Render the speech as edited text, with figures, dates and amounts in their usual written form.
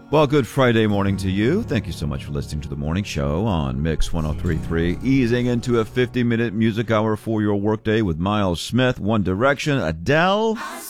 Well, good Friday morning to you. Thank you so much for listening to the morning show on Mix 103.3, easing into a 50-minute music hour for your workday with Miles Smith, One Direction, Adele,